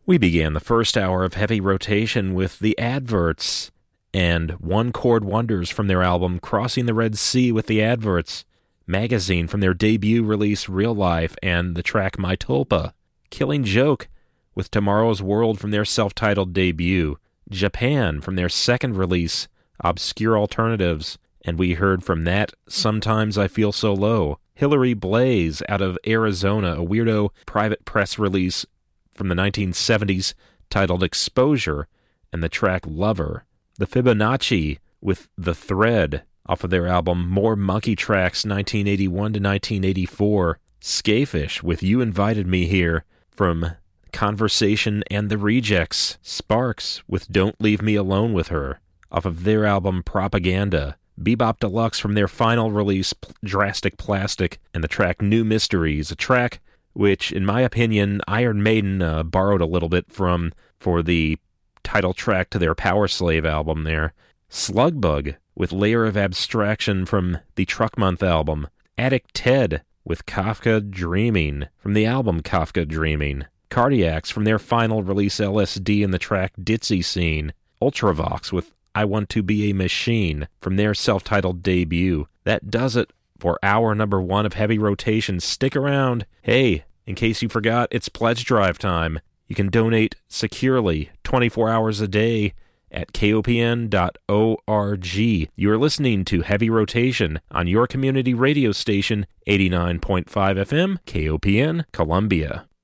We began the first hour of Heavy Rotation with The Adverts and One Chord Wonders from their album Crossing the Red Sea with the Adverts, Magazine from their debut release Real Life and the track My Tulpa, Killing Joke with Tomorrow's World from their self-titled debut, Japan from their second release Obscure Alternatives, and we heard from that Sometimes I Feel So Low, Hillary Blaze out of Arizona, a weirdo private press release from the 1970s titled Exposure, and the track Lover. The Fibonacci with The Thread off of their album More Monkey Tracks 1981 to 1984. Skafish with You Invited Me Here from Conversation and the Rejects. Sparks with Don't Leave Me Alone with Her off of their album Propaganda. Bebop Deluxe from their final release Drastic Plastic and the track New Mysteries, a track which, in my opinion, Iron Maiden borrowed a little bit from for the title track to their Power Slave album there. Slugbug with Layer of Abstraction from the Truck Month album. Addict Ted with Kafka Dreaming from the album Kafka Dreaming. Cardiacs from their final release LSD and the track Ditzy Scene. Ultravox with I Want to Be a Machine from their self-titled debut. That does it for hour number 1 of Heavy Rotation. Stick around. Hey, in case you forgot, it's pledge drive time. You can donate securely 24 hours a day at kopn.org. You're listening to Heavy Rotation on your community radio station, 89.5 FM, KOPN, Columbia.